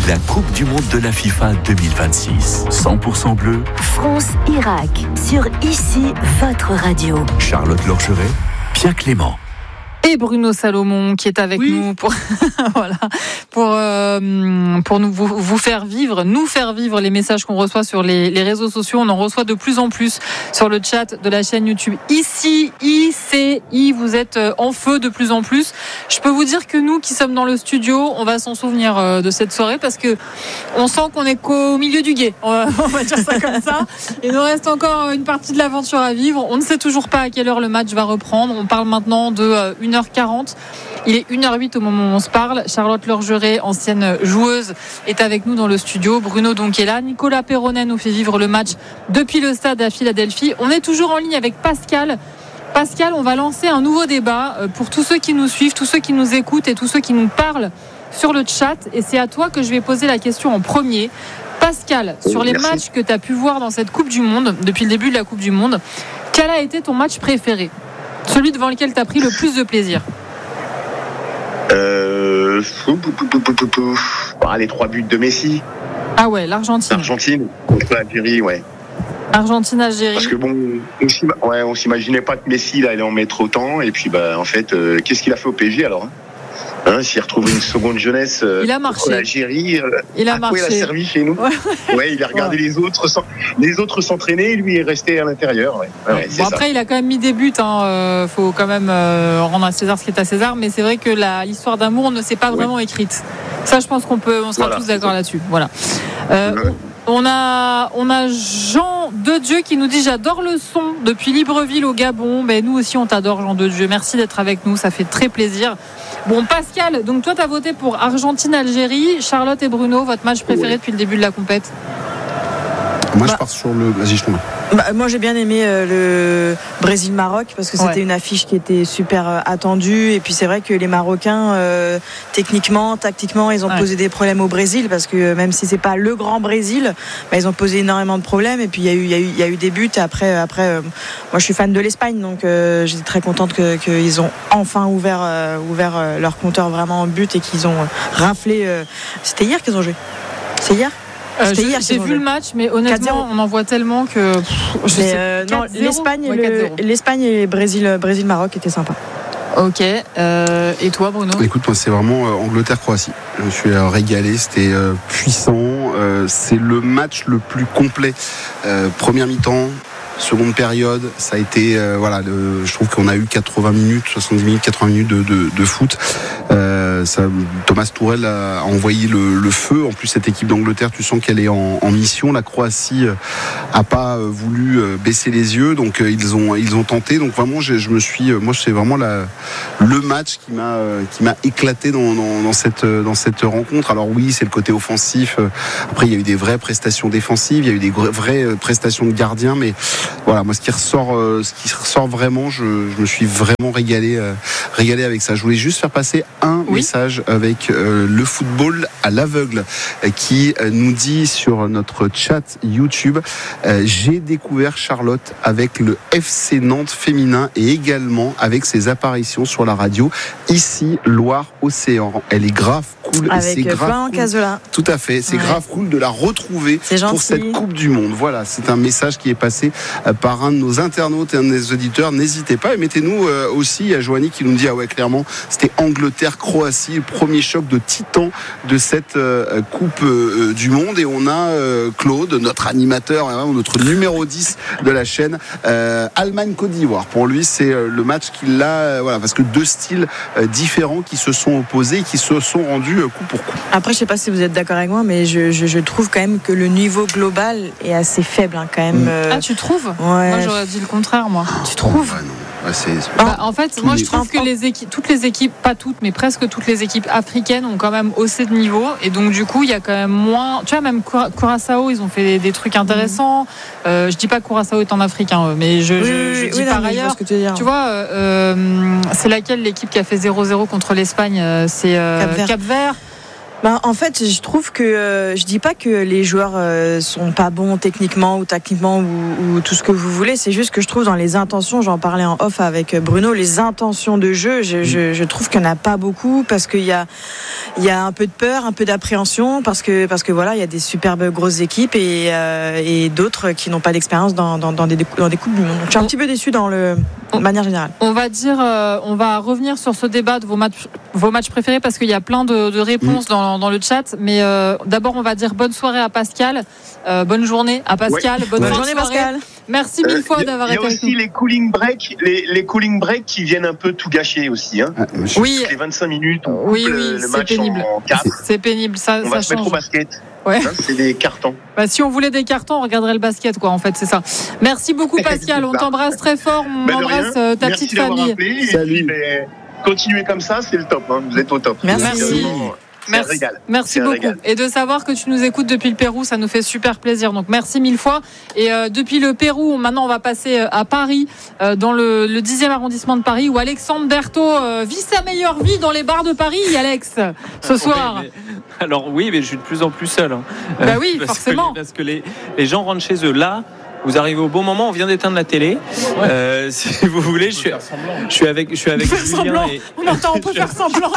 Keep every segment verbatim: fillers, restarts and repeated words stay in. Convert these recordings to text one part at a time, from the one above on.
la Coupe du Monde de la FIFA deux mille vingt-six. cent pour cent bleu. France-Irak, sur Ici, votre radio. Charlotte Lorgeret, Pierre Clément. Et Bruno Salomon qui est avec oui. nous pour voilà pour euh, pour nous vous, vous faire vivre, nous faire vivre les messages qu'on reçoit sur les, les réseaux sociaux. On en reçoit de plus en plus sur le chat de la chaîne YouTube. Ici, I C I, vous êtes en feu de plus en plus. Je peux vous dire que nous qui sommes dans le studio, on va s'en souvenir de cette soirée parce que on sent qu'on est qu'au milieu du gué. On va, on va dire ça comme ça. Il nous reste encore une partie de l'aventure à vivre. On ne sait toujours pas à quelle heure le match va reprendre. On parle maintenant de une heure quarante. Il est une heure huit au moment où on se parle. Charlotte Lorgeret, ancienne joueuse, est avec nous dans le studio. Bruno donc est là. Nicolas Perronnet nous fait vivre le match depuis le stade à Philadelphie. On est toujours en ligne avec Pascal. Pascal, on va lancer un nouveau débat pour tous ceux qui nous suivent, tous ceux qui nous écoutent et tous ceux qui nous parlent sur le chat. Et c'est à toi que je vais poser la question en premier. Pascal, sur les Merci. matchs que tu as pu voir dans cette Coupe du Monde, depuis le début de la Coupe du Monde, quel a été ton match préféré ? Celui devant lequel tu as pris le plus de plaisir. Euh... Ah, les trois buts de Messi. Ah ouais, l'Argentine. L'Argentine contre l'Algérie, ouais. Argentine-Algérie. Parce que bon, on s'im... ouais, on s'imaginait pas que Messi là, allait en mettre autant. Et puis, bah, en fait, euh, qu'est-ce qu'il a fait au P S G alors hein Hein, s'il retrouve une seconde jeunesse euh, il a marché. l'Algérie, euh, il a marché. Il a servi chez nous. Ouais, ouais il a regardé ouais. les autres, les autres s'entraîner, et lui est resté à l'intérieur. Ouais. Ouais, ouais, c'est bon, après, ça. il a quand même mis des buts. Hein. Euh, faut quand même euh, rendre à César ce qui est à César. Mais c'est vrai que la, l'histoire d'amour ne s'est pas ouais. vraiment écrite. Ça, je pense qu'on peut, on sera voilà, tous d'accord là-dessus. Voilà. Euh, ouais. On a, on a Jean de Dieu qui nous dit j'adore le son depuis Libreville au Gabon. Mais nous aussi on t'adore Jean de Dieu. Merci d'être avec nous, ça fait très plaisir. Bon Pascal, donc toi t'as voté pour Argentine-Algérie. Charlotte et Bruno, votre match préféré oui. depuis le début de la compète? Moi bah, je pars sur le. Vas-y je tombe. Bah, moi j'ai bien aimé euh, le Brésil-Maroc parce que c'était ouais. une affiche qui était super euh, attendue et puis c'est vrai que les Marocains euh, techniquement, tactiquement ils ont ouais. posé des problèmes au Brésil parce que même si c'est pas le grand Brésil, bah, ils ont posé énormément de problèmes et puis il y a eu il y a eu il y a eu des buts et après après euh, moi je suis fan de l'Espagne donc euh, j'étais très contente que qu'ils ont enfin ouvert euh, ouvert euh, leur compteur vraiment en but et qu'ils ont raflé euh, c'était hier qu'ils ont joué. C'est hier Euh, je, hier, j'ai vu le match, mais honnêtement, on en voit tellement que. Pff, je sais, euh, non, l'Espagne, et ouais, le, l'Espagne et le Brésil, Brésil-Maroc étaient sympas. Ok. Euh, et toi, Bruno ? Écoute, moi, c'est vraiment euh, Angleterre-Croatie. Je me suis euh, régalé. C'était euh, puissant. Euh, c'est le match le plus complet. Euh, première mi-temps. Seconde période, ça a été euh, voilà, le, je trouve qu'on a eu quatre-vingts minutes, soixante-dix minutes, quatre-vingts minutes de, de, de foot. Euh, ça, Thomas Tuchel a envoyé le, le feu. En plus, cette équipe d'Angleterre, tu sens qu'elle est en, en mission. La Croatie a pas voulu baisser les yeux, donc ils ont ils ont tenté. Donc vraiment, je, je me suis, moi, c'est vraiment la, le match qui m'a qui m'a éclaté dans, dans, dans cette dans cette rencontre. Alors oui, c'est le côté offensif. Après, il y a eu des vraies prestations défensives, il y a eu des vraies prestations de gardiens, mais voilà, moi ce qui ressort, euh, ce qui ressort vraiment, je, je me suis vraiment régalé, euh, régalé avec ça. Je voulais juste faire passer un oui. message avec euh, le football à l'aveugle euh, qui euh, nous dit sur notre chat YouTube euh, j'ai découvert Charlotte avec le F C Nantes féminin et également avec ses apparitions sur la radio ici Loire-Océan. Elle est grave cool. Avec et c'est grave cool. Tout à fait, c'est ouais. grave cool de la retrouver pour cette Coupe du Monde. Voilà, c'est un message qui est passé par un de nos internautes et un de nos auditeurs. N'hésitez pas et mettez-nous euh, aussi à Joanie qui nous dit ah ouais clairement c'était Angleterre-Croatie, le premier choc de titan de cette euh, Coupe euh, du Monde et on a euh, Claude, notre animateur, euh, notre numéro dix de la chaîne, euh, Allemagne-Côte d'Ivoire. Pour lui c'est euh, le match qu'il a, euh, voilà, parce que deux styles euh, différents qui se sont opposés, qui se sont rendus euh, coup pour coup. Après je sais pas si vous êtes d'accord avec moi mais je, je, je trouve quand même que le niveau global est assez faible hein, quand même. Mmh. Euh... Ah tu trouves ? Ouais. Moi j'aurais dit le contraire moi. Tu trouves ? Ouais, non. Ouais, c'est, c'est bah, en fait, moi je trouve les... que les équipes, toutes les équipes, pas toutes, mais presque toutes les équipes africaines ont quand même haussé de niveau et donc du coup il y a quand même moins. Tu vois même Curaçao, ils ont fait des, des trucs intéressants. Mmh. Euh, je dis pas que Curaçao est en Afrique, hein, mais je, oui, je, je oui, dis oui, par non, ailleurs. Tu, veux tu vois, euh, c'est laquelle l'équipe qui a fait zéro zéro contre l'Espagne ? C'est euh, Cap-Vert. Cap-Vert. Ben, en fait, je trouve que euh, je dis pas que les joueurs euh, sont pas bons techniquement ou tactiquement ou, ou tout ce que vous voulez. C'est juste que je trouve dans les intentions, j'en parlais en off avec Bruno, les intentions de jeu, je, je, je trouve qu'il n'y en a pas beaucoup parce qu'il y a il y a un peu de peur, un peu d'appréhension parce que parce que voilà, il y a des superbes grosses équipes et euh, et d'autres qui n'ont pas d'expérience dans, dans dans des dans des coupes du monde. Donc, je suis un petit peu déçue dans le de manière générale. On va dire, euh, on va revenir sur ce débat de vos matchs vos matchs préférés parce qu'il y a plein de, de réponses mmh. dans dans le chat, mais euh, d'abord on va dire bonne soirée à Pascal, euh, bonne journée à Pascal, ouais. bonne, bonne journée soirée. Pascal. Merci mille euh, fois d'avoir été avec nous. Il y a aussi les cooling breaks, les, les cooling breaks qui viennent un peu tout gâcher aussi. Hein. Ah, oui. Les vingt-cinq minutes, on oui, coupe oui, le, le match pénible. en quatre. C'est pénible, ça, on ça va change. se mettre au basket. Ouais. Hein, c'est des cartons. Bah, si on voulait des cartons, on regarderait le basket, quoi. En fait, c'est ça. Merci beaucoup, Pascal. On t'embrasse très fort. On ben embrasse ta Merci petite famille. Appelé, Salut. Et puis, ben, continuez comme ça, c'est le top. Hein. Vous êtes au top. Merci. Merci. Merci, merci beaucoup. Régal. Et de savoir que tu nous écoutes depuis le Pérou, ça nous fait super plaisir. Donc merci mille fois. Et euh, depuis le Pérou, maintenant on va passer à Paris, euh, dans le, le dixième arrondissement de Paris, où Alexandre Berthaud euh, vit sa meilleure vie dans les bars de Paris. Alex, ce soir. Oui, mais, alors oui, mais je suis de plus en plus seul. Hein. Bah oui, parce forcément. Que, parce que les, les gens rentrent chez eux là. Vous arrivez au bon moment, on vient d'éteindre la télé. Ouais. Euh, si vous voulez, je suis, je suis avec, je suis avec Julien. Et... On entend, on peut faire semblant.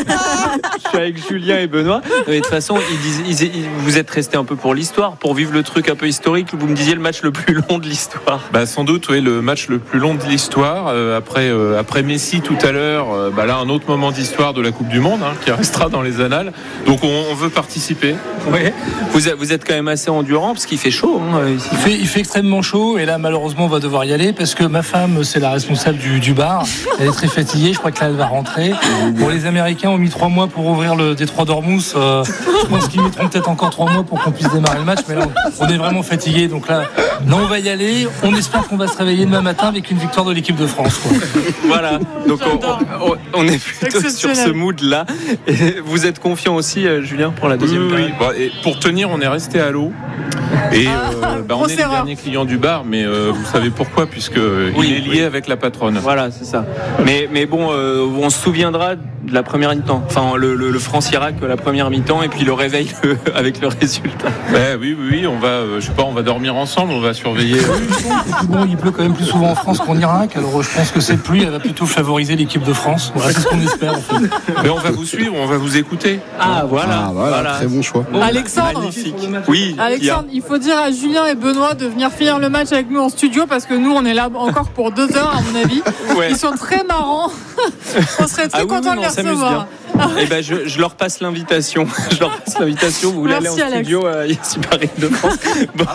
Je suis avec Julien et Benoît. Mais de toute façon, ils disent, ils, ils, vous êtes restés un peu pour l'histoire, pour vivre le truc un peu historique. Vous me disiez le match le plus long de l'histoire. Bah sans doute, oui, le match le plus long de l'histoire. Euh, après, euh, après Messi tout à l'heure, euh, bah là un autre moment d'histoire de la Coupe du Monde hein, qui restera dans les annales. Donc on, on veut participer. Oui. Vous, vous êtes quand même assez endurant parce qu'il fait chaud. Hein, ici. Il fait, il fait extrêmement chaud et là malheureusement on va devoir y aller parce que ma femme c'est la responsable du, du bar, elle est très fatiguée, je crois que là elle va rentrer. Bon, les Américains ont mis trois mois pour ouvrir le détroit d'Ormuz, euh, je pense qu'ils mettront peut-être encore trois mois pour qu'on puisse démarrer le match, mais là on est vraiment fatigués, donc là, là on va y aller, on espère qu'on va se réveiller demain matin avec une victoire de l'équipe de France, quoi. Voilà, donc on, on, on est plutôt sur ce mood là. Et vous êtes confiant aussi Julien pour la deuxième oui, période oui. Bon, et pour tenir on est resté à l'eau et euh, bah, on est les derniers clients du bar, mais euh, vous savez pourquoi, puisque oui, il est lié oui. avec la patronne. Voilà, c'est ça. Mais, mais bon, euh, on se souviendra de la première mi-temps. Enfin, le, le, le France-Irak, la première mi-temps, et puis le réveil le, avec le résultat. Ouais, oui, oui, oui, on va, euh, je sais pas, on va dormir ensemble, on va surveiller. Et bon, il pleut quand même plus souvent en France qu'en Irak, alors je pense que cette pluie, elle va plutôt favoriser l'équipe de France. Voilà, c'est ce qu'on espère, en fait. Mais on va vous suivre, on va vous écouter. Ah, voilà. Ah, voilà, voilà. Très bon choix. Bon, Alexandre, magnifique. Oui. Alexandre, il faut dire à Julien et Benoît de venir finir le match avec nous en studio parce que nous on est là encore pour deux heures à mon avis. Ouais. Ils sont très marrants. On serait très ah, contents oui, oui, de les recevoir. Eh ben je, je leur passe l'invitation. Je leur passe l'invitation. Vous voulez Merci, aller en Alex. Studio à ici Paris de France. Bon.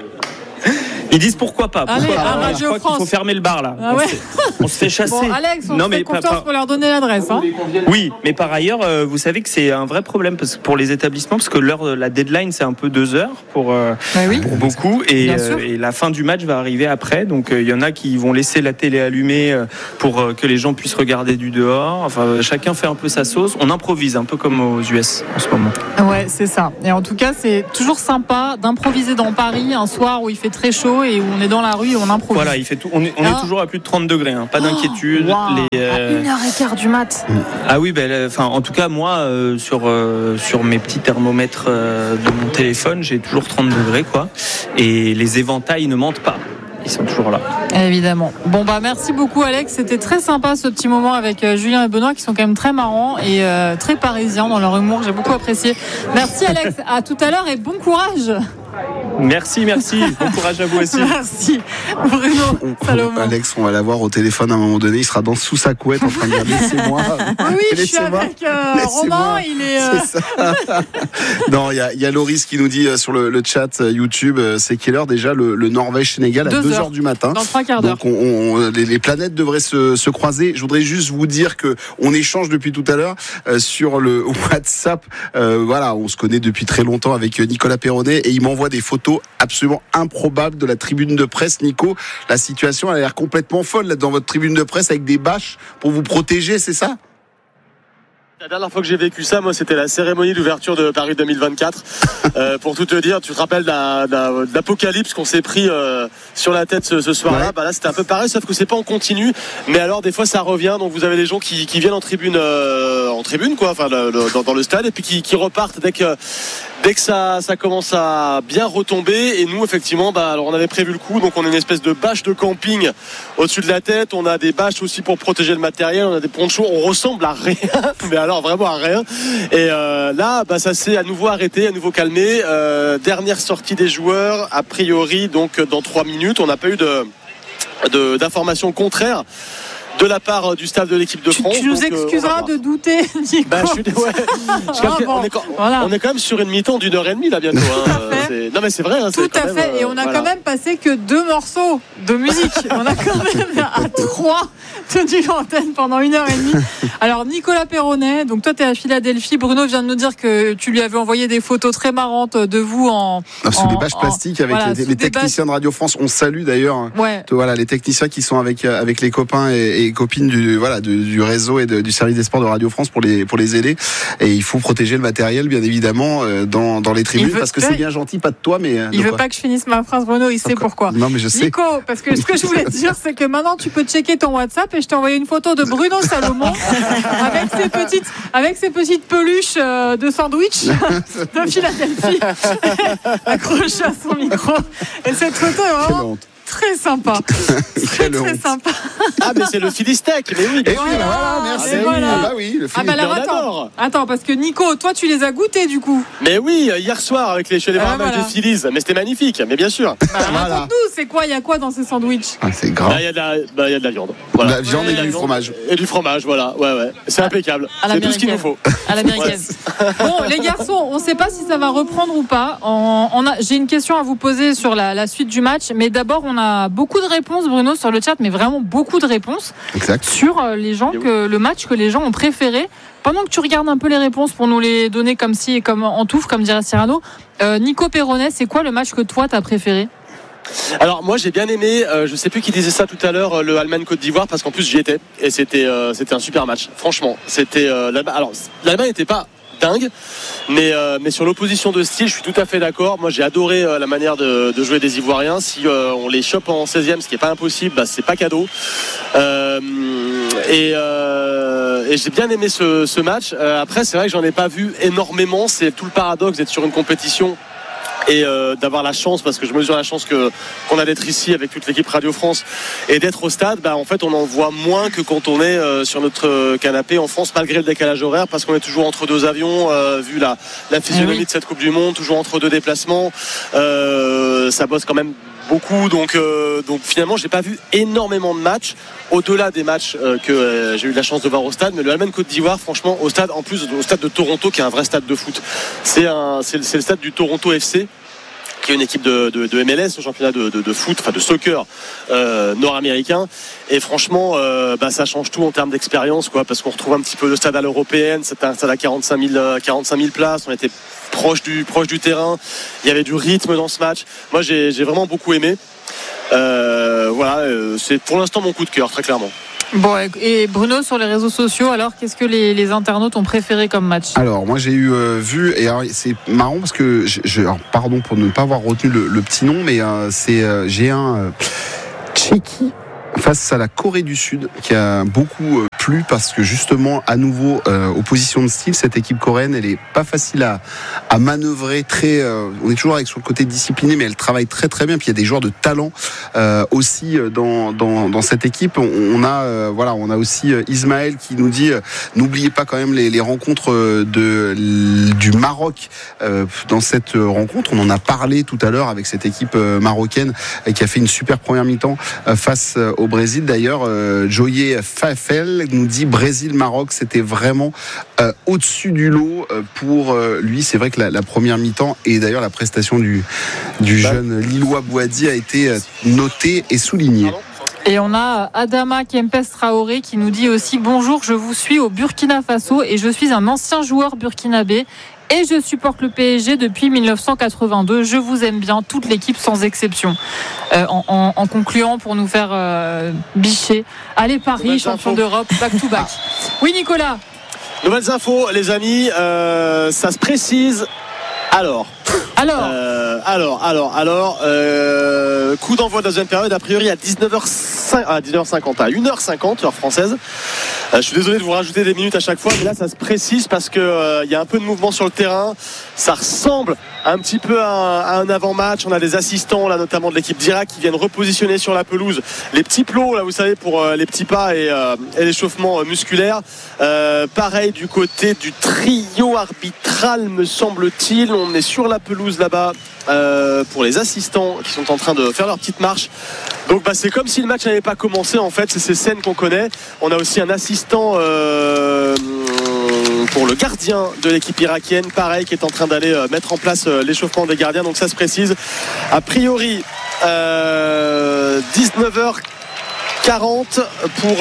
Ils disent pourquoi pas. Pourquoi Allez, pas. à Alors, je crois qu'il faut fermer le bar là. Ah ouais. on, se fait, on se fait chasser. Bon, Alex, on non, se mais fait confiance par, pour leur donner l'adresse. Hein. Oui, mais par ailleurs, euh, vous savez que c'est un vrai problème parce que pour les établissements, parce que l'heure, la deadline, c'est un peu deux heures pour, euh, bah oui. pour beaucoup, et, euh, et la fin du match va arriver après. Donc il euh, y en a qui vont laisser la télé allumée euh, pour euh, que les gens puissent regarder du dehors. Enfin, euh, chacun fait un peu sa sauce. On improvise, un peu comme aux U S en ce moment. Ouais, c'est ça. Et en tout cas, c'est toujours sympa d'improviser dans Paris un soir où il fait très chaud et où on est dans la rue et on improvise. Voilà, il fait tout. On est, on est toujours à plus de trente degrés, hein, pas d'inquiétude. Oh, wow. les, euh... À une heure quinze du mat. Ah oui, ben, enfin, en tout cas, moi, euh, sur, euh, sur mes petits thermomètres euh, de mon téléphone, j'ai toujours trente degrés, quoi. Et les éventails ne mentent pas. Ils sont toujours là. Évidemment. Bon, bah, merci beaucoup, Alex. C'était très sympa ce petit moment avec euh, Julien et Benoît qui sont quand même très marrants et euh, très parisiens dans leur humour. J'ai beaucoup apprécié. Merci, Alex. À tout à l'heure et bon courage. Merci, merci. Bon courage à vous aussi. Merci. Bruno, Salomon. Alex, on va l'avoir au téléphone à un moment donné. Il sera dans sous sa couette en train de dire laissez-moi. Oui, je suis avec euh, Romain. Il est. Euh... C'est ça. Non, il y a, y a Loris qui nous dit euh, sur le, le chat euh, YouTube, euh, c'est quelle heure déjà le, le Norvège-Sénégal à deux heures du matin. Dans trois quarts d'heure. Donc on, on, les, les planètes devraient se, se croiser. Je voudrais juste vous dire que on échange depuis tout à l'heure euh, sur le WhatsApp. Euh, voilà, on se connaît depuis très longtemps avec Nicolas Perronnet et il m'envoie des photos absolument improbable de la tribune de presse. Nico, la situation elle a l'air complètement folle là, dans votre tribune de presse avec des bâches pour vous protéger, c'est ça ? La dernière fois que j'ai vécu ça, moi, c'était la cérémonie d'ouverture de Paris deux mille vingt-quatre. euh, pour tout te dire, tu te rappelles d'un, d'un, d'apocalypse qu'on s'est pris euh, sur la tête ce, ce soir-là. Ouais. Bah là, c'était un peu pareil, sauf que c'est pas en continu. Mais alors, des fois, ça revient. Donc, vous avez les gens qui, qui viennent en tribune, euh, en tribune, quoi, enfin, le, le, dans, dans le stade, et puis qui, qui repartent dès que. Dès que ça, ça commence à bien retomber. Et nous, effectivement, bah, alors on avait prévu le coup. Donc on a une espèce de bâche de camping au-dessus de la tête. On a des bâches aussi pour protéger le matériel. On a des ponchos. On ressemble à rien. Mais alors vraiment à rien. Et euh, là, bah, ça s'est à nouveau arrêté, à nouveau calmé. Euh, dernière sortie des joueurs. A priori, donc dans trois minutes. On n'a pas eu de, de, d'informations contraires de la part du staff de l'équipe de France. Tu, tu nous donc, excuseras euh, de douter, Nico. Bah, je suis, ouais. ah, bon, on, est, voilà. on est quand même sur une mi-temps d'une heure et demie là bientôt. Hein. C'est, non mais c'est vrai. Hein, Tout c'est à même, fait. Euh, et on a voilà. quand même passé que deux morceaux de musique. On a quand même à trois tenu l'antenne pendant une heure et demie. Alors Nicolas Perronnet, donc toi tu es à Philadelphie. Bruno vient de nous dire que tu lui avais envoyé des photos très marrantes de vous en ah, sous en, des bâches en, plastiques avec voilà, les, les techniciens bâches... de Radio France. On salue d'ailleurs. Ouais. Voilà les techniciens qui sont avec avec les copains et, et copines du voilà du, du réseau et de, du service des sports de Radio France pour les pour les aider. Et il faut protéger le matériel bien évidemment dans dans les tribunes parce que c'est bien gentil, pas de toi, mais il veut quoi. Pas que je finisse ma phrase, Bruno. Il sait Encore. Pourquoi. Non mais je sais. Nico, parce que ce que je voulais te dire, c'est que maintenant tu peux checker ton WhatsApp et je t'ai envoyé une photo de Bruno Salomon avec ses petites avec ses petites peluches de sandwich de Philadelphie accrochées à son micro. Et cette photo est vraiment très sympa. Très très sympa. Ah mais c'est le Philistec, mais oui. Et oui, voilà, merci. Voilà. Ah bah oui, le ah bah alors, attends, attends, parce que Nico, toi tu les as goûtés du coup. Mais oui, hier soir avec les, je suis allé voir un match des Phillies, mais c'était magnifique, mais bien sûr. Bah, voilà. Raconte-nous, c'est quoi, il y a quoi dans ces sandwichs? Ah, c'est grave. Il bah, y a de la, bah, y a de la viande. Voilà. De la viande ouais, et du viande. fromage. Et du fromage, voilà. Ouais ouais. C'est impeccable. C'est tout ce qu'il nous faut. À l'américaine. Bon, les garçons, on ne sait pas si ça va reprendre ou pas. On, on a, j'ai une question à vous poser sur la, la suite du match, mais d'abord on a beaucoup de réponses, Bruno, sur le chat, mais vraiment beaucoup de réponses exact. Sur les gens que le match que les gens ont préféré. Pendant que tu regardes un peu les réponses pour nous les donner comme si, comme en touffe, comme dirait Cyrano, euh, Nico Perronnet, c'est quoi le match que toi t'as préféré? Alors moi j'ai bien aimé, euh, je sais plus qui disait ça tout à l'heure, le Allemagne-Côte d'Ivoire, parce qu'en plus j'y étais et c'était euh, c'était un super match. Franchement, c'était euh, l'Allemagne. Alors l'Allemagne n'était pas dingue, mais euh, mais sur l'opposition de style, je suis tout à fait d'accord. Moi, j'ai adoré euh, la manière de, de jouer des Ivoiriens. Si euh, on les chope en seizième, ce qui est pas impossible, bah, c'est pas cadeau. Euh, et, euh, et j'ai bien aimé ce, ce match. Euh, après, c'est vrai que j'en ai pas vu énormément. C'est tout le paradoxe d'être sur une compétition et euh, d'avoir la chance, parce que je mesure la chance que, qu'on a d'être ici avec toute l'équipe Radio France et d'être au stade. Bah, en fait on en voit moins que quand on est euh, sur notre canapé en France, malgré le décalage horaire, parce qu'on est toujours entre deux avions, euh, vu la, la physionomie oui. de cette Coupe du Monde, toujours entre deux déplacements, euh, ça bosse quand même beaucoup, donc, euh, donc finalement j'ai pas vu énormément de matchs au-delà des matchs euh, que euh, j'ai eu la chance de voir au stade, mais le Allemagne-Côte d'Ivoire, franchement, au stade, en plus au stade de Toronto, qui est un vrai stade de foot, c'est, un, c'est, c'est le stade du Toronto F C, qui est une équipe de, de, de M L S, au championnat de, de, de foot, enfin de soccer euh, nord-américain. Et franchement, euh, bah, ça change tout en termes d'expérience, quoi, parce qu'on retrouve un petit peu le stade à l'européenne. C'était un stade à quarante-cinq mille places. On était proche du, proche du terrain. Il y avait du rythme dans ce match. Moi, j'ai, j'ai vraiment beaucoup aimé. Euh, voilà, c'est pour l'instant mon coup de cœur, très clairement. Bon, et Bruno, sur les réseaux sociaux, alors qu'est-ce que les, les internautes ont préféré comme match? Alors moi j'ai eu euh, vu, et alors, c'est marrant parce que je, je, alors, pardon pour ne pas avoir retenu le, le petit nom, mais euh, c'est euh, j'ai un euh, Tchéquie face à la Corée du Sud qui a beaucoup euh, plu, parce que justement à nouveau euh, opposition de style, cette équipe coréenne elle est pas facile à, à manœuvrer, très euh, on est toujours avec sur le côté discipliné, mais elle travaille très très bien, puis il y a des joueurs de talent euh, aussi dans, dans, dans cette équipe. On, on a euh, voilà on a aussi euh, Ismaël qui nous dit euh, n'oubliez pas quand même les, les rencontres de, du Maroc euh, dans cette rencontre. On en a parlé tout à l'heure avec cette équipe euh, marocaine euh, qui a fait une super première mi-temps euh, face euh, au Brésil. D'ailleurs, euh, Joye Fafel nous dit Brésil-Maroc, c'était vraiment euh, au-dessus du lot euh, pour euh, lui. C'est vrai que la, la première mi-temps et d'ailleurs la prestation du, du bah. jeune Lillois Bouadi a été euh, notée et soulignée. Et on a Adama Kempes Traoré qui nous dit aussi bonjour, je vous suis au Burkina Faso et je suis un ancien joueur burkinabé. Et je supporte le P S G depuis dix-neuf cent quatre-vingt-deux. Je vous aime bien, toute l'équipe sans exception. Euh, en, en, en concluant pour nous faire euh, bicher. Allez Paris, champion d'Europe, back to back. Oui Nicolas. Nouvelles infos, les amis. Euh, ça se précise. Alors. Alors. Euh, alors, alors, alors. Euh, coup d'envoi de la deuxième période, a priori à dix-neuf heures cinquante, à une heure cinquante, heure française. Euh, je suis désolé de vous rajouter des minutes à chaque fois, mais là ça se précise parce que euh, il y a un peu de mouvement sur le terrain. Ça ressemble un petit peu à un, à un avant-match. On a des assistants là, notamment de l'équipe d'Irak, qui viennent repositionner sur la pelouse les petits plots là, vous savez, pour euh, les petits pas et, euh, et l'échauffement euh, musculaire. Euh, pareil du côté du trio arbitral, me semble-t-il. On est sur la pelouse là-bas euh, pour les assistants qui sont en train de faire leur petite marche. Donc bah, c'est comme si le match n'avait pas commencé en fait. C'est ces scènes qu'on connaît. On a aussi un assistant euh, pour le gardien de l'équipe irakienne, pareil, qui est en train d'aller euh, mettre en place euh, l'échauffement des gardiens. Donc ça se précise. A priori euh, dix-neuf heures quarante pour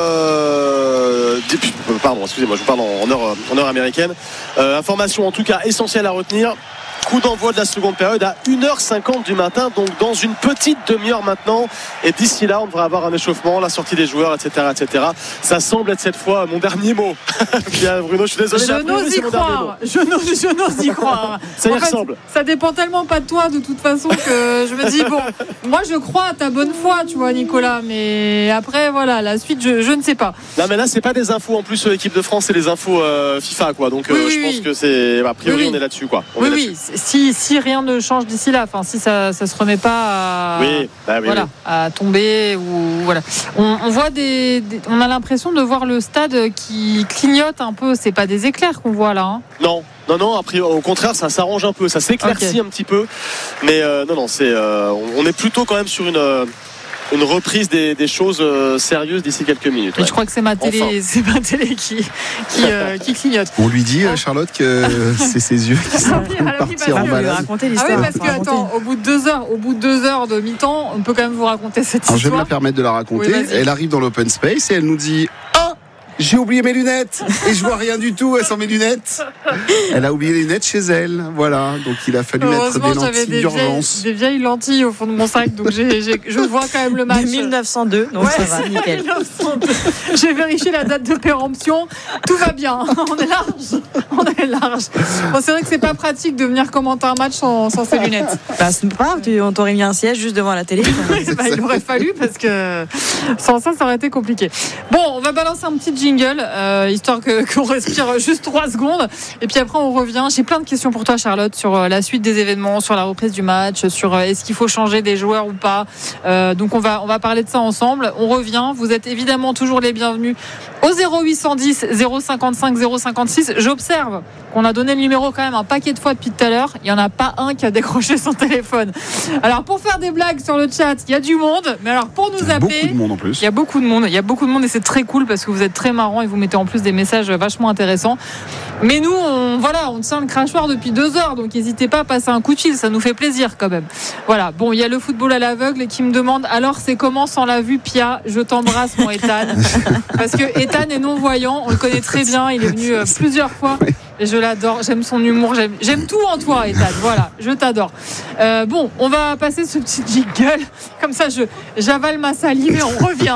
euh, pardon, excusez-moi, je vous parle en heure, en heure américaine. Euh, information en tout cas essentielle à retenir. Coup d'envoi de la seconde période à une heure cinquante du matin, donc dans une petite demi-heure maintenant. Et d'ici là, on devrait avoir un échauffement, la sortie des joueurs, et cetera, et cetera. Ça semble être cette fois mon dernier mot. Bien, Bruno, je suis désolé. Je n'ose y croire. Je n'ose, je n'ose y croire. Ça y en fait, ressemble. Ça dépend tellement pas de toi, de toute façon, que je me dis bon, moi je crois à ta bonne foi, tu vois, Nicolas. Mais après, voilà, la suite, je, je ne sais pas. Non, mais là, c'est pas des infos en plus sur l'équipe de France, c'est des infos euh, FIFA, quoi. Donc, oui, euh, oui, je pense oui. que c'est a priori, oui, on est là-dessus, quoi. On oui, est oui. Si, si rien ne change d'ici là, enfin si ça ça se remet pas à, oui, bah oui, voilà, oui. à tomber ou voilà. On, on voit des, des, on a l'impression de voir le stade qui clignote un peu. C'est pas des éclairs qu'on voit là. Hein. Non. Non, non, après, au contraire, ça s'arrange un peu, ça s'éclaircit okay. un petit peu. Mais euh, non, non, c'est, euh, on est plutôt quand même sur une. Euh, une reprise des, des choses euh, sérieuses d'ici quelques minutes. Ouais. Je crois que c'est ma télé, enfin. c'est ma télé qui, qui, euh, qui clignote. On lui dit, euh, Charlotte, que c'est ses yeux qui sont ah, partis en balade. Ah oui, parce que attends, au bout de deux heures, au bout de deux heures de mi-temps, on peut quand même vous raconter cette Alors, histoire. je vais me la permettre de la raconter. Oui, elle arrive dans l'open space et elle nous dit ah, j'ai oublié mes lunettes et je vois rien du tout sans mes lunettes. Elle a oublié les lunettes chez elle. Voilà, donc il a fallu mettre des lentilles des d'urgence. Vieilles, des vieilles lentilles au fond de mon sac, donc j'ai, j'ai, je vois quand même le match. mille neuf cent deux, donc ouais, ça va, nickel. mille neuf cent deux. J'ai vérifié la date de péremption, tout va bien. On est large, on est large. Bon, c'est vrai que c'est pas pratique de venir commenter un match sans, sans ses lunettes. Bah, c'est pas grave, on t'aurait mis un siège juste devant la télé. bah, il aurait fallu parce que sans ça, ça aurait été compliqué. Bon, on va balancer un petit jingle. Euh, histoire que, qu'on respire juste trois secondes et puis après on revient. J'ai plein de questions pour toi, Charlotte, sur la suite des événements, sur la reprise du match, sur est-ce qu'il faut changer des joueurs ou pas. Euh, donc on va, on va parler de ça ensemble. On revient, vous êtes évidemment toujours les bienvenus au zéro huit cent dix zéro cinquante-cinq zéro cinquante-six. J'observe qu'on a donné le numéro quand même un paquet de fois depuis tout à l'heure. Il n'y en a pas un qui a décroché son téléphone. Alors pour faire des blagues sur le chat, il y a du monde, mais alors pour nous appeler, beaucoup de monde en plus. Il y a beaucoup de monde, il y a beaucoup de monde et c'est très cool parce que vous êtes très marrants et vous mettez en plus des messages vachement intéressants. Mais nous, on, voilà, on tient le crachoir depuis deux heures, donc n'hésitez pas à passer un coup de fil, ça nous fait plaisir quand même. Voilà, bon, il y a le football à l'aveugle qui me demande alors c'est comment sans la vue, Pia? Je t'embrasse, mon Ethan. Parce que Ethan est non-voyant, on le connaît très bien, il est venu euh, plusieurs fois. Et je l'adore, j'aime son humour, j'aime, j'aime tout en toi, Ethan. Voilà, je t'adore. Euh, bon, on va passer ce petit jingle. Comme ça, je, j'avale ma salive et on revient.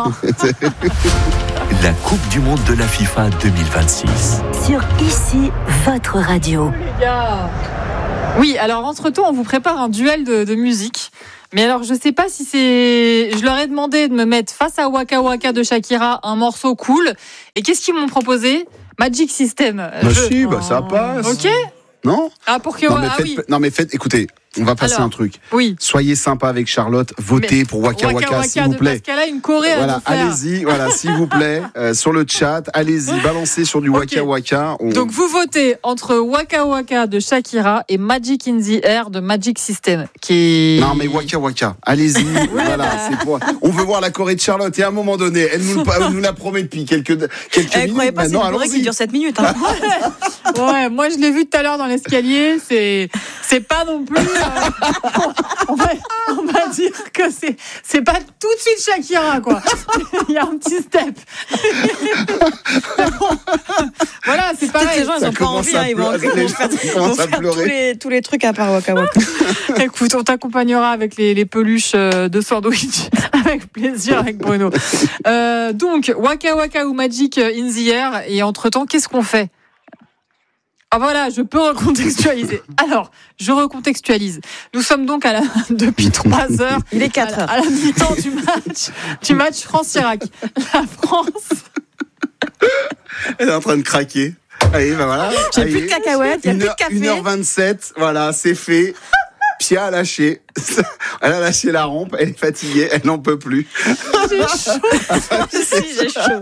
La Coupe du Monde de la FIFA deux mille vingt-six. Sur Ici, votre radio. Les gars. Oui, alors entre-temps, on vous prépare un duel de, de musique. Mais alors, je sais pas si c'est... Je leur ai demandé de me mettre face à Waka Waka de Shakira un morceau cool. Et qu'est-ce qu'ils m'ont proposé? Magic System. Bah je... si, bah ça passe. Ok. Non. Ah pour que non, mais ah, faites, oui. non mais faites, écoutez, on va passer Alors, un truc. Oui. Soyez sympa avec Charlotte, votez mais pour Waka Waka, Waka s'il vous plaît. Parce qu'elle a une choré voilà, à nous faire. allez-y, voilà, s'il vous plaît, euh, sur le chat, allez-y, balancez sur du okay. Waka Waka. On... Donc vous votez entre Waka Waka de Shakira et Magic in the Air de Magic System, qui est... Non mais Waka Waka, allez-y, ouais, voilà, bah... c'est pour... On veut voir la choré de Charlotte et à un moment donné, elle nous, elle nous l'a promet depuis quelques quelques elle minutes. Pas, maintenant, c'est une choré qui dure sept minutes. Hein. Ouais, moi je l'ai vu tout à l'heure dans l'escalier, c'est c'est pas non plus euh... on, va, on va dire que c'est c'est pas tout de suite Shakira quoi. Il y a un petit step. Bon, voilà, c'est pareil. Ces gens ils ont pas envie, hein, ils vont, ils vont faire, ils vont faire tous les tous les trucs à part Waka Waka. Écoute, on t'accompagnera avec les, les peluches de sandwich avec plaisir avec Bruno. Euh, donc Waka Waka ou Magic in the Air et entre-temps, qu'est-ce qu'on fait? Ah voilà, je peux recontextualiser. Alors, je recontextualise. Nous sommes donc à la, depuis trois heures. Il est quatre heures. À la, à la mi-temps du match, du match France-Irak. La France. Elle est en train de craquer. Allez, ben voilà. J'ai Allez. plus de cacahuètes, il n'y a plus de café. une heure vingt-sept, voilà, c'est fait. Pia a lâché. Elle a lâché la rampe, elle est fatiguée, elle n'en peut plus. J'ai chaud. Si, j'ai chaud.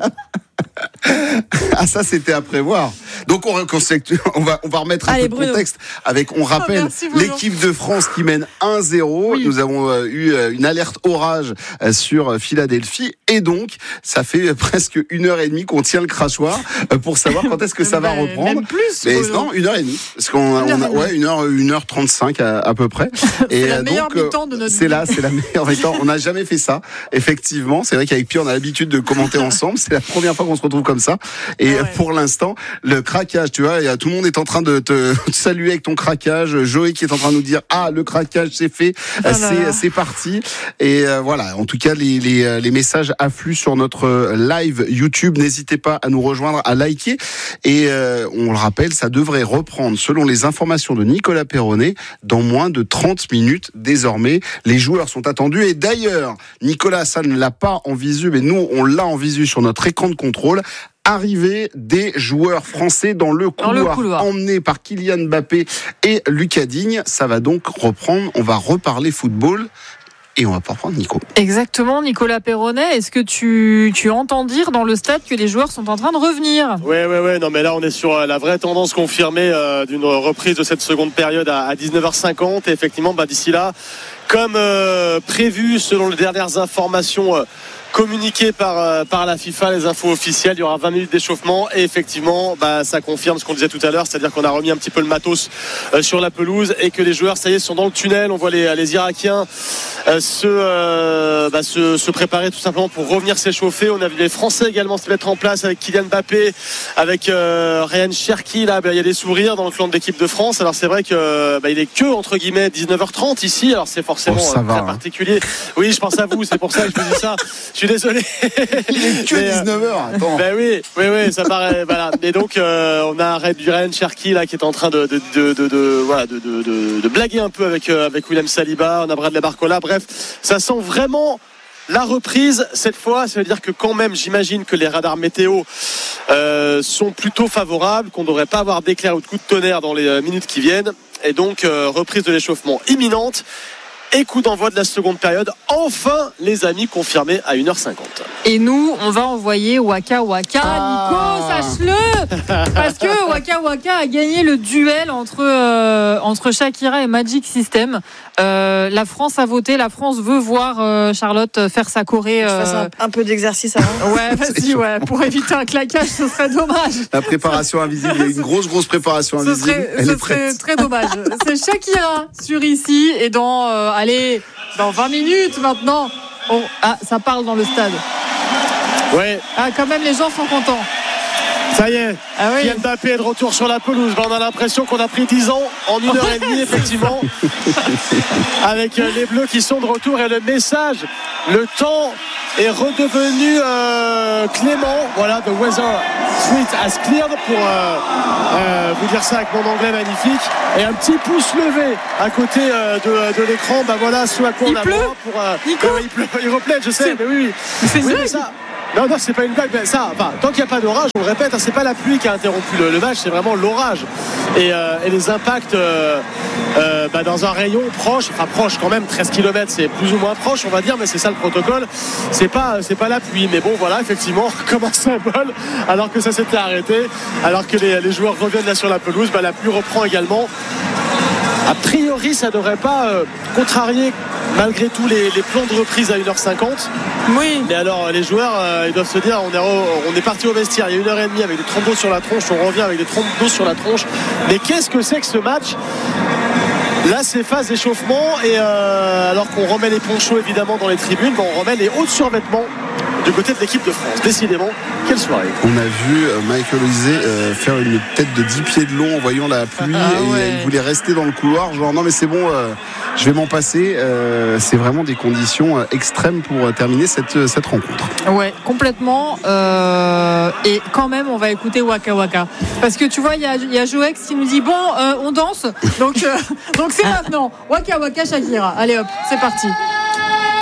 Ah, ça, c'était à prévoir. Donc, on, on, va, on va remettre un Allez, peu de Bruno. contexte avec, on rappelle, oh, merci, l'équipe de France qui mène un zéro. Oui. Nous avons euh, eu euh, une alerte orage euh, sur euh, Philadelphie. Et donc, ça fait euh, presque une heure et demie qu'on tient le crachoir euh, pour savoir quand est-ce que ça va Mais, reprendre. Même plus. Mais Bruno. non, une heure et demie. Parce qu'on a, Une heure on a et demie. ouais, une heure, une heure trente-cinq à, à peu près. C'est la euh, meilleure donc, euh, mi-temps de notre C'est vie. là, c'est la meilleure mi-temps. On n'a jamais fait ça. Effectivement, c'est vrai qu'avec Pierre, on a l'habitude de commenter ensemble. C'est la première fois qu'on se retrouve comme ça. Et Ouais. pour l'instant, le craquage, tu vois, y a, tout le monde est en train de te saluer avec ton craquage. Joey qui est en train de nous dire ah le craquage c'est fait, Oh là c'est là. c'est parti. Et euh, voilà, en tout cas les les les messages affluent sur notre live YouTube. N'hésitez pas à nous rejoindre, à liker. Et euh, on le rappelle, ça devrait reprendre selon les informations de Nicolas Perronnet dans moins de trente minutes désormais. Les joueurs sont attendus et d'ailleurs Nicolas ça ne l'a pas en visu, mais nous on l'a en visu sur notre écran de contrôle. Arrivée des joueurs français dans le couloir, Dans le couloir. emmenés par Kylian Mbappé et Lucas Digne. Ça va donc reprendre, on va reparler football et on va pas reprendre Nico. Exactement, Nicolas Perronnet. Est-ce que tu, tu entends dire dans le stade que les joueurs sont en train de revenir ? Ouais, ouais, ouais. Non, mais là, on est sur euh, la vraie tendance confirmée euh, d'une reprise de cette seconde période à, à dix-neuf heures cinquante. Et effectivement, bah, d'ici là, comme euh, prévu, selon les dernières informations euh, communiquées par, euh, par la FIFA, les infos officielles, il y aura vingt minutes d'échauffement. Et effectivement, bah, ça confirme ce qu'on disait tout à l'heure, c'est-à-dire qu'on a remis un petit peu le matos euh, sur la pelouse et que les joueurs, ça y est, sont dans le tunnel. On voit les, les Irakiens euh, se, euh, bah, se, se préparer tout simplement pour revenir s'échauffer. On a vu les Français également se mettre en place avec Kylian Mbappé, avec euh, Ryan Cherki. Là, bah, il y a des sourires dans le clan de l'équipe de France. Alors c'est vrai que bah, il est que entre guillemets dix-neuf heures trente ici. Alors c'est forcément Oh, ça euh, va, très hein. particulier. Oui, je pense à vous. C'est pour ça que je vous dis ça. Je suis désolé. Il est que Mais, euh, dix-neuf heures, attends. Ben oui, oui, oui, ça paraît. Voilà. Et donc, euh, on a du Ryan Cherki là qui est en train de, de, de, de, de voilà, de, de, de, de blaguer un peu avec euh, avec William Saliba. On a Bradley Barcola. Bref, ça sent vraiment la reprise cette fois. Ça veut dire que quand même, j'imagine que les radars météo euh, sont plutôt favorables, qu'on ne devrait pas avoir d'éclairs ou de coups de tonnerre dans les euh, minutes qui viennent. Et donc, euh, reprise de l'échauffement imminente. Et coup d'envoi de la seconde période. Enfin, les amis, confirmés à une heure cinquante. Et nous, on va envoyer Waka Waka. Ah. Nico, sache-le. Parce que Waka Waka a gagné le duel entre, euh, entre Shakira et Magic System. Euh, la France a voté. La France veut voir euh, Charlotte faire sa choré. Je fasse Euh... un, un peu d'exercice avant. Ouais, vas-y, ouais. Pour éviter un claquage, ce serait dommage. La préparation invisible, il y a une grosse grosse préparation Ce invisible. serait, Elle ce est prête. serait très dommage. C'est Shakira sur ici et dans, euh, allez, dans vingt minutes maintenant. Oh, ah, ça parle dans le stade. Ouais. Ah, quand même, les gens sont contents. Ça y est, Ah oui. Kylian Mbappé est de retour sur la pelouse. Ben, on a l'impression qu'on a pris dix ans en une heure et demie, effectivement. Avec euh, les Bleus qui sont de retour et le message, le temps est redevenu euh, clément. Voilà, the weather sweet has cleared pour euh, euh, vous dire ça avec mon anglais magnifique. Et un petit pouce levé à côté euh, de, de l'écran. Ben voilà, ce à quoi Il on a pleut droit pour. Euh, Nico ben oui, il pleut, il replaide, je sais, C'est- mais oui, oui. C'est une Oui, blague. mais ça. Non, non, c'est pas une blague. Mais ça, enfin, tant qu'il n'y a pas d'orage, on le répète, hein, c'est pas la pluie qui a interrompu le, le match, c'est vraiment l'orage et, euh, et les impacts euh, euh, bah, dans un rayon proche, enfin proche quand même, treize kilomètres, c'est plus ou moins proche, on va dire, mais c'est ça le protocole. C'est pas, c'est pas la pluie, mais bon, voilà, effectivement, comme un symbole, alors que ça s'était arrêté, alors que les, les joueurs reviennent là sur la pelouse, bah, la pluie reprend également. A priori, ça ne devrait pas euh, contrarier malgré tout les, les plans de reprise à une heure cinquante. Oui. Mais alors, les joueurs, euh, ils doivent se dire, on est, re- on est parti au vestiaire il y a une heure et demie avec des trompes d'eau sur la tronche, on revient avec des trompes d'eau sur la tronche. Mais qu'est-ce que c'est que ce match ? Là, c'est phase d'échauffement et euh, alors qu'on remet les ponchos évidemment dans les tribunes, ben, on remet les hauts survêtements du côté de l'équipe de France. Décidément, quelle soirée. On a vu euh, Michael Olise euh, faire une tête de dix pieds de long en voyant la pluie Ah et ouais. il voulait rester dans le couloir, genre non mais c'est bon, euh, je vais m'en passer. Euh, c'est vraiment des conditions extrêmes pour terminer cette, cette rencontre. Ouais, complètement. Euh, et quand même, on va écouter Waka Waka. Parce que tu vois, il y a, y a Joex qui nous dit bon, euh, on danse. Donc, euh, donc c'est maintenant. Waka Waka Shakira. Allez hop, c'est parti.